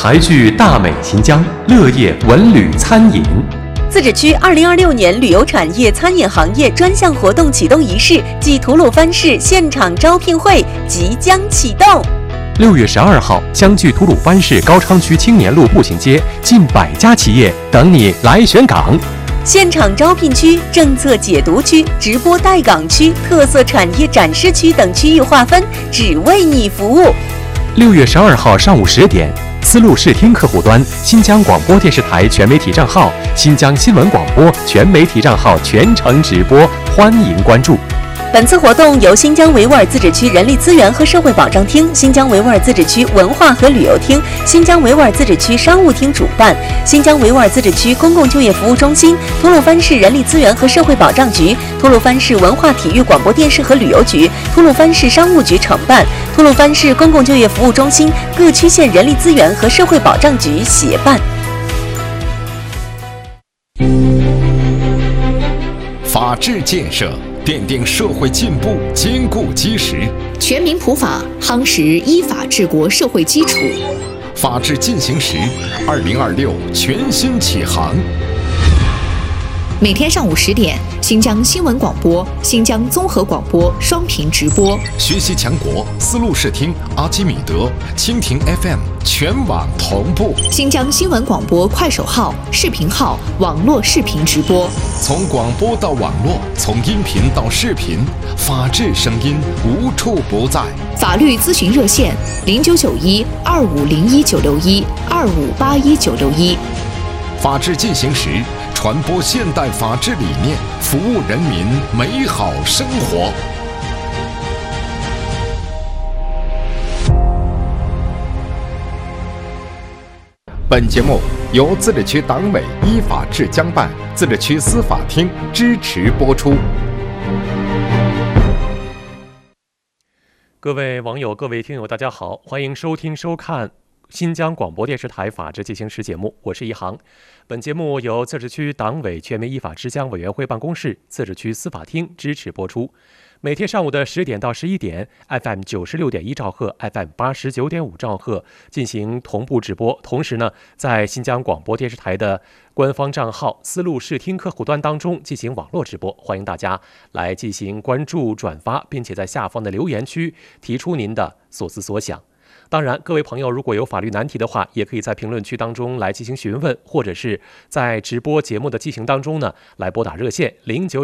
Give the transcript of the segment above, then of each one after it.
台剧大美新疆，乐业文旅餐饮。 自治区2026年旅游产业餐饮行业专项活动启动仪式暨吐鲁番市现场招聘会即将启动。 6月12号，相距吐鲁番市高昌区青年路步行街，近100家企业等你来选岗。 现场招聘区、政策解读区、直播带岗区、特色产业展示区等区域划分，只为你服务。 6月12号上午10点，丝路视听客户端新疆广播电视台全媒体账号、新疆新闻广播全媒体账号全程直播，欢迎关注。 本次活动由新疆维吾尔自治区人力资源和社会保障厅、新疆维吾尔自治区文化和旅游厅、新疆维吾尔自治区商务厅主办，新疆维吾尔自治区公共就业服务中心、吐鲁番市人力资源和社会保障局、吐鲁番市文化体育广播电视和旅游局、吐鲁番市商务局承办，吐鲁番市公共就业服务中心、各区县人力资源和社会保障局协办。 法治建设奠定社会进步坚固基石， 全民普法夯实依法治国社会基础。 法治进行时，2026全新启航。 每天上午10点，新疆新闻广播、新疆综合广播双频直播。 学习强国，丝路视听、阿基米德、蜻蜓 FM 全网同步。 新疆新闻广播快手号、视频号网络视频直播。 从广播到网络，从音频到视频，法治声音无处不在。 法律咨询热线：0991250196125819161。 法治进行时，传播现代法治理念，服务人民美好生活。本节目由自治区党委依法治疆办、自治区司法厅支持播出。 各位网友、各位听友，大家好，欢迎收听收看新疆广播电视台法治进行时节目，我是一航。本节目由自治区党委全面依法治疆委员会办公室、自治区司法厅支持播出。每天上午的10点到11点 ，FM 96.1兆赫、FM 89.5兆赫进行同步直播。同时呢，在新疆广播电视台的官方账号丝路视听客户端当中进行网络直播，欢迎大家来进行关注、转发，并且在下方的留言区提出您的所思所想。当然，各位朋友如果有法律难题的话，也可以在评论区当中来进行询问，或者是在直播节目的进行当中呢，来拨打热线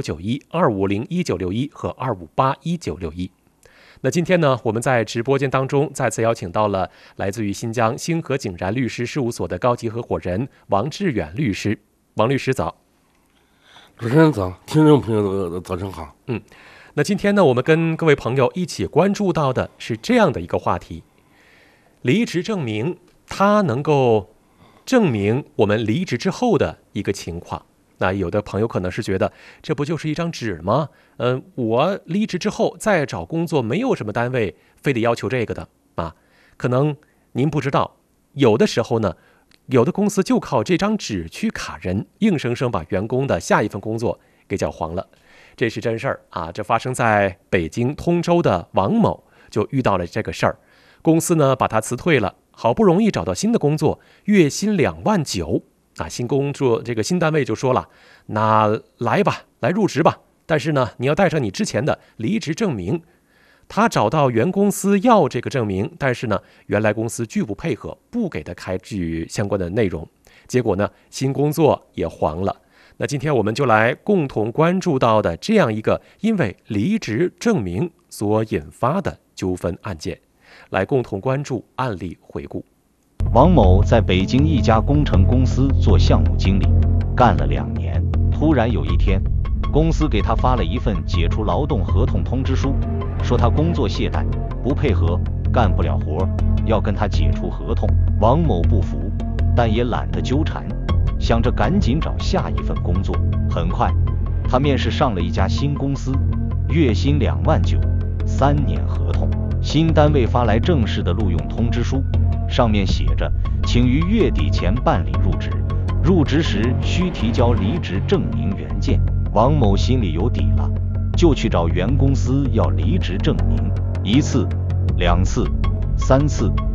0991250191和2581961。那今天呢，我们在直播间当中再次邀请到了来自于新疆星河景然律师事务所的高级合伙人王志远律师。王律师早。 主持人早，听众朋友早上好。 那今天呢，我们跟各位朋友一起关注到的是这样的一个话题：离职证明，它能够证明我们离职之后的一个情况。那有的朋友可能是觉得，这不就是一张纸吗？我离职之后再找工作，没有什么单位非得要求这个的啊。可能您不知道，有的时候呢，有的公司就靠这张纸去卡人，硬生生把员工的下一份工作给搅黄了。这是真事儿啊！这发生在北京通州的王某就遇到了这个事儿。公司呢把他辞退了，好不容易找到新的工作，月薪29000啊。新单位就说了，那来吧，来入职吧，但是呢你要带上你之前的离职证明。他找到原公司要这个证明，但是呢原来公司拒不配合，不给他开具相关的内容，结果呢新工作也黄了。那今天我们就来共同关注到的这样一个因为离职证明所引发的纠纷案件，来共同关注案例回顾。 王某在北京一家工程公司做项目经理，干了2年。突然有一天，公司给他发了一份解除劳动合同通知书，说他工作懈怠，不配合，干不了活，要跟他解除合同。王某不服，但也懒得纠缠，想着赶紧找下一份工作。很快，他面试上了一家新公司，月薪29000，3年合同。新单位发来正式的录用通知书，上面写着，请于月底前办理入职，入职时需提交离职证明原件。王某心里有底了，就去找原公司要离职证明，1次、2次、3次，